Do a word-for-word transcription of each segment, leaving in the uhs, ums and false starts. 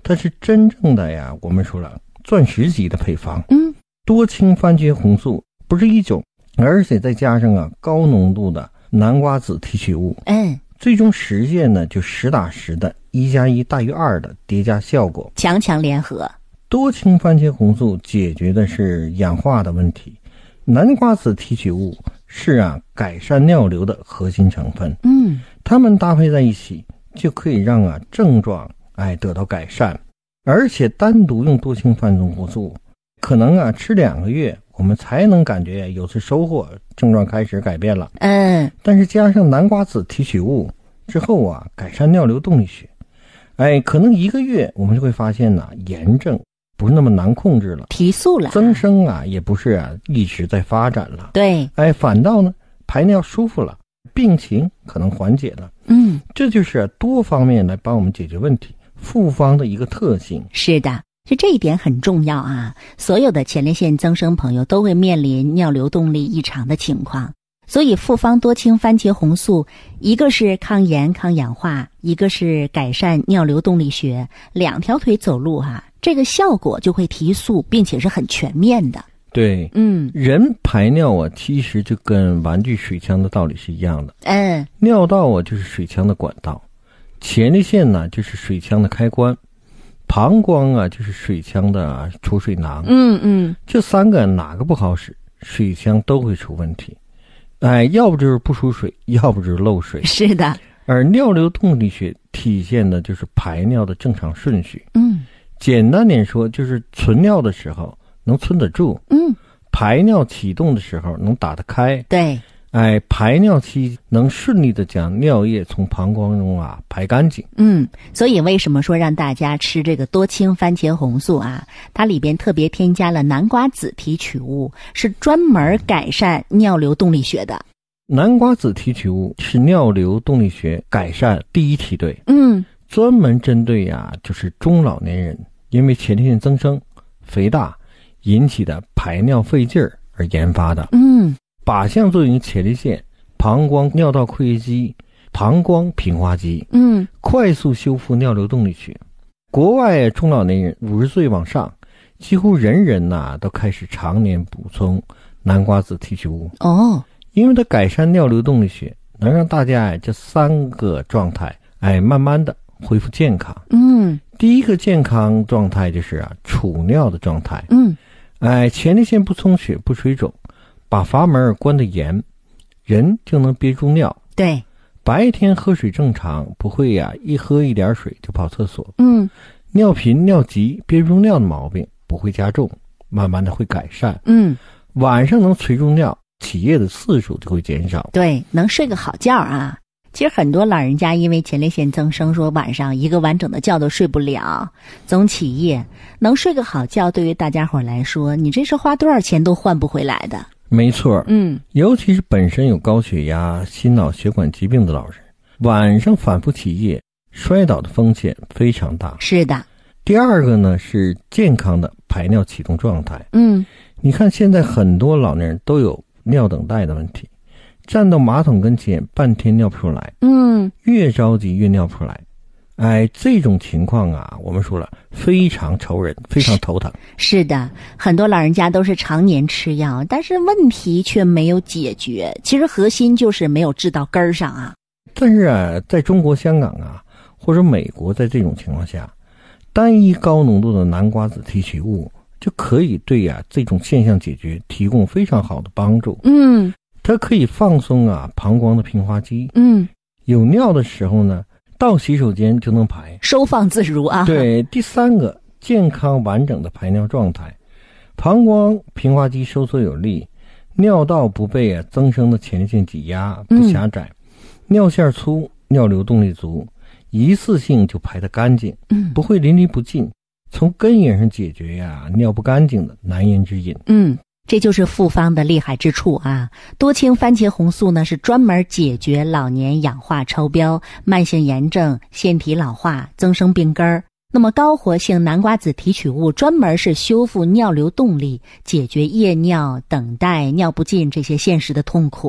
它是真正的呀，我们说了钻石级的配方。 嗯， 多氢番茄红素不是一种，而且再加上啊高浓度的南瓜籽提取物， 嗯， 最终实现呢就实打实的一加一大于二的叠加效果， 强强联合。 多氢番茄红素解决的是氧化的问题，南瓜籽提取物是啊改善尿流的核心成分。 嗯， 它们搭配在一起就可以让啊症状哎得到改善，而且单独用多氢番茄红素可能啊吃两个月我们才能感觉有次收获，症状开始改变了。 嗯， 但是加上南瓜籽提取物之后啊，改善尿流动力学，哎，可能一个月我们就会发现呢、啊，炎症不是那么难控制了， 提速了， 增生啊也不是啊一直在发展了。 对， 哎，反倒呢排尿舒服了，病情可能缓解了。 嗯， 这就是、啊、多方面来帮我们解决问题，复方的一个特性。 是的。就这一点很重要啊！所有的前列腺增生朋友都会面临尿流动力异常的情况，所以复方多氢番茄红素，一个是抗炎抗氧化，一个是改善尿流动力学，两条腿走路哈、啊，这个效果就会提速，并且是很全面的。 对， 嗯， 人排尿啊，其实就跟玩具水枪的道理是一样的。 嗯， 尿道啊就是水枪的管道，前列腺呢就是水枪的开关。膀胱啊就是水枪的储水囊。 嗯嗯， 这三个哪个不好使，水枪都会出问题。哎，要不就是不出水，要不就是漏水。 是的。 而尿流动力学体现的就是排尿的正常顺序。 嗯， 简单点说，就是存尿的时候能存得住， 嗯， 排尿启动的时候能打得开。 对。 哎，排尿期能顺利的将尿液从膀胱中啊排干净。 嗯，所以为什么说让大家吃这个多氢番茄红素啊？它里边特别添加了南瓜籽提取物，是专门改善尿流动力学的。 南瓜籽提取物是尿流动力学改善第一梯队。 嗯， 专门针对呀、啊，就是中老年人因为前列腺增生、肥大引起的排尿费劲儿而研发的。 嗯。 靶向作用于前列腺、膀胱尿道括约肌、膀胱平滑肌， 嗯， 快速修复尿流动力学。国外中老年人五十岁往上，几乎人人呐、啊、都开始常年补充南瓜籽提取物。 哦， 因为它改善尿流动力学，能让大家哎这三个状态哎慢慢的恢复健康。 嗯， 第一个健康状态就是啊储尿的状态。 嗯， 哎，前列腺不充血不水肿。把阀门关得严，人就能憋住尿。 对， 白天喝水正常，不会呀、啊，一喝一点水就跑厕所。 嗯， 尿频尿急憋不住尿的毛病不会加重，慢慢的会改善。 嗯， 晚上能催住尿，起夜的次数就会减少。 对，能睡个好觉啊。其实很多老人家因为前列腺增生，说晚上一个完整的觉都睡不了，总起夜。能睡个好觉，对于大家伙来说，你这是花多少钱都换不回来的。 没错， 嗯， 尤其是本身有高血压、心脑血管疾病的老人，晚上反复起夜，摔倒的风险非常大。 是的。 第二个呢是健康的排尿启动状态。 嗯， 你看现在很多老年人都有尿等待的问题，站到马桶跟前半天尿不出来， 嗯， 越着急越尿不出来。哎，这种情况啊，我们说了非常愁人，非常头疼。 是的，很多老人家都是常年吃药，但是问题却没有解决。其实核心就是没有治到根儿上啊。 但是啊，在中国香港啊，或者美国，在这种情况下，单一高浓度的南瓜籽提取物就可以对啊这种现象解决提供非常好的帮助。 嗯， 它可以放松啊膀胱的平滑肌。 嗯， 有尿的时候呢，到洗手间就能排， 收放自如啊。 对，第三个健康完整的排尿状态，膀胱平滑肌收缩有力，尿道不被啊增生的前列腺挤压，不狭窄，嗯、尿线粗，尿流动力足，一次性就排得干净， 嗯， 不会淋漓不尽，从根源上解决呀、啊、尿不干净的难言之隐。 嗯。这就是复方的厉害之处啊！多氢番茄红素呢是专门解决老年氧化超标、慢性炎症、腺体老化、增生病根儿。那么高活性南瓜籽提取物专门是修复尿流动力，解决夜尿、等待、尿不尽这些现实的痛苦。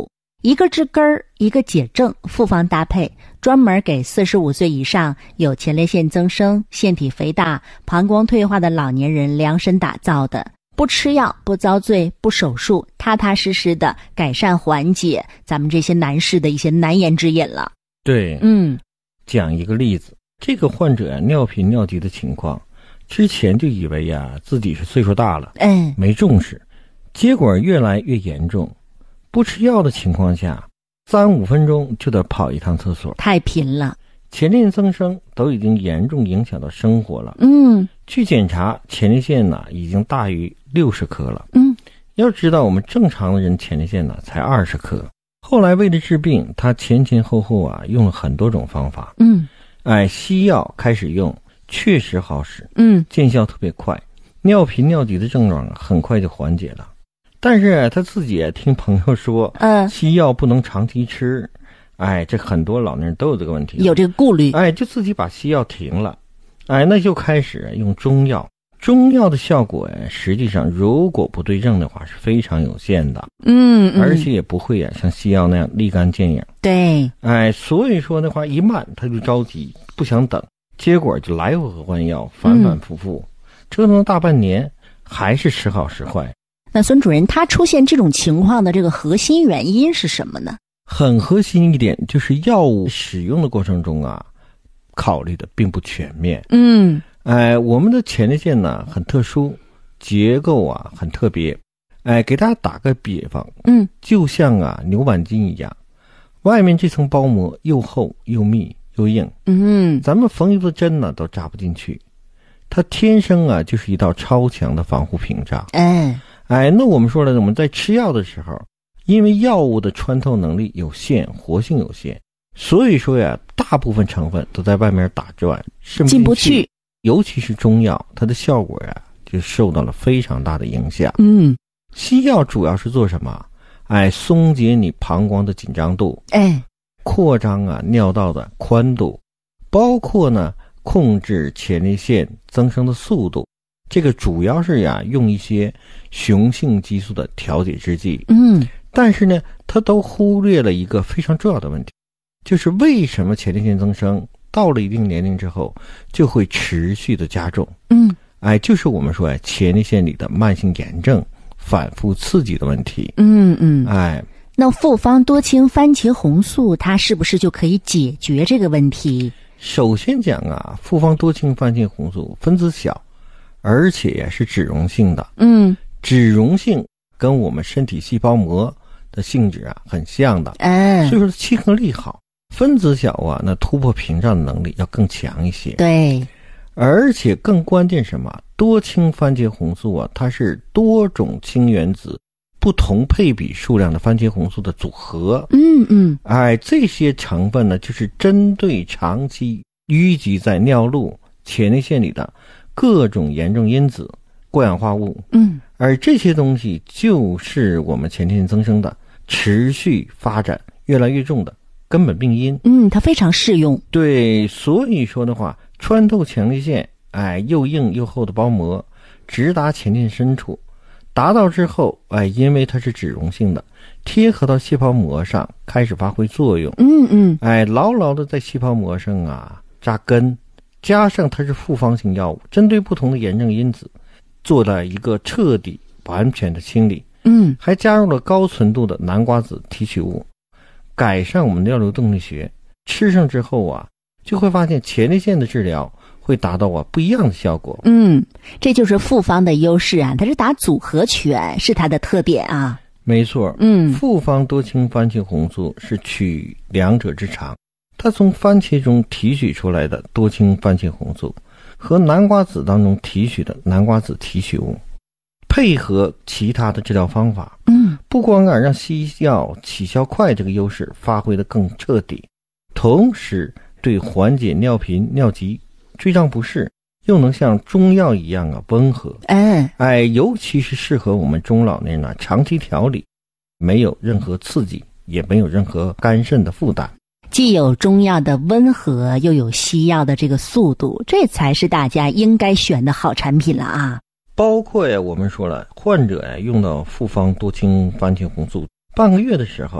一个治根儿，一个解症，复方搭配，专门给四十五岁以上有前列腺增生、腺体肥大、膀胱退化的老年人量身打造的，不吃药、不遭罪、不手术，踏踏实实的改善缓解咱们这些男士的一些难言之隐了。 对， 嗯， 讲一个例子，这个患者啊，尿频尿急的情况，之前就以为呀、啊、自己是岁数大了， 嗯， 没重视，结果越来越严重。不吃药的情况下，三五分钟就得跑一趟厕所， 太频了， 前列腺增生都已经严重影响到生活了。 嗯， 去检查前列腺呢，已经大于六十克了。 嗯， 要知道我们正常的人前列腺呢才二十克。后来为了治病，他前前后后啊用了很多种方法。 嗯， 哎，西药开始用，确实好使， 嗯， 见效特别快，尿频尿急的症状很快就缓解了。但是他自己听朋友说， 嗯， 西药不能长期吃，哎，这很多老年人都有这个问题， 有这个顾虑， 哎，就自己把西药停了，哎，那就开始用中药。中药的效果呀，实际上如果不对症的话是非常有限的， 嗯，嗯而且也不会呀像西药那样立竿见影。 对， 哎，所以说的话一慢他就着急，不想等，结果就来回换药，反反复复，嗯、折腾了大半年，还是时好时坏。 那孙主任，他出现这种情况的这个核心原因是什么呢？ 很核心一点就是药物使用的过程中啊，考虑的并不全面。 嗯， 哎，我们的前列腺呢很特殊，结构啊很特别。哎，给大家打个比方， 嗯， 就像啊牛板筋一样，外面这层包膜又厚又密又硬， 嗯， 咱们缝一个针呢都扎不进去，它天生啊就是一道超强的防护屏障。 哎。 哎，那我们说了，我们在吃药的时候，因为药物的穿透能力有限，活性有限，所以说呀，大部分成分都在外面打转， 进不去。 尤其是中药，它的效果呀，就受到了非常大的影响。 嗯， 西药主要是做什么？哎，松解你膀胱的紧张度， 哎， 扩张啊尿道的宽度，包括呢控制前列腺增生的速度。这个主要是呀用一些雄性激素的调节制剂， 嗯， 但是呢，它都忽略了一个非常重要的问题，就是为什么前列腺增生到了一定年龄之后就会持续的加重？ 嗯， 哎，就是我们说哎前列腺里的慢性炎症反复刺激的问题。 嗯嗯， 哎， 那复方多氢番茄红素它是不是就可以解决这个问题？ 首先讲啊，复方多氢番茄红素分子小，而且也是脂溶性的。 嗯， 脂溶性跟我们身体细胞膜的性质啊很像的， 哎， 所以说亲和力好。分子小啊，那突破屏障的能力要更强一些。 对， 而且更关键什么？多氢番茄红素啊，它是多种氢原子不同配比数量的番茄红素的组合。 嗯嗯， 哎，这些成分呢，就是针对长期淤积在尿路、前列腺里的各种炎症因子、过氧化物。 嗯， 而这些东西就是我们前列腺增生的持续发展越来越重的根本病因。 嗯，它非常适用。 对，所以说的话，穿透前列腺，哎，又硬又厚的包膜，直达前列腺深处，达到之后，哎，因为它是脂溶性的，贴合到细胞膜上，开始发挥作用。 嗯嗯， 哎，牢牢的在细胞膜上啊扎根，加上它是复方型药物，针对不同的炎症因子，做了一个彻底完全的清理。 嗯， 还加入了高纯度的南瓜子提取物，改善我们尿流动力学。吃上之后啊，就会发现前列腺的治疗会达到啊不一样的效果。 嗯，这就是复方的优势啊，它是打组合拳，是它的特点啊。 没错， 嗯， 复方多氢番茄红素是取两者之长，它从番茄中提取出来的多氢番茄红素和南瓜子当中提取的南瓜子提取物，配合其他的治疗方法， 嗯， 不光啊让西药起效快这个优势发挥得更彻底，同时对缓解尿频、尿急、坠胀不适又能像中药一样啊温和。 嗯， 哎，尤其是适合我们中老年人啊长期调理，没有任何刺激，也没有任何肝肾的负担。 既有中药的温和，又有西药的这个速度，这才是大家应该选的好产品了啊。 包括呀，我们说了，患者呀用到复方多氢番茄红素半个月的时候，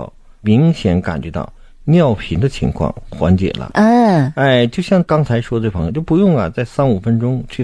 明显感觉到尿频的情况缓解了。 嗯， 哎，就像刚才说这朋友，就不用啊，在三五分钟去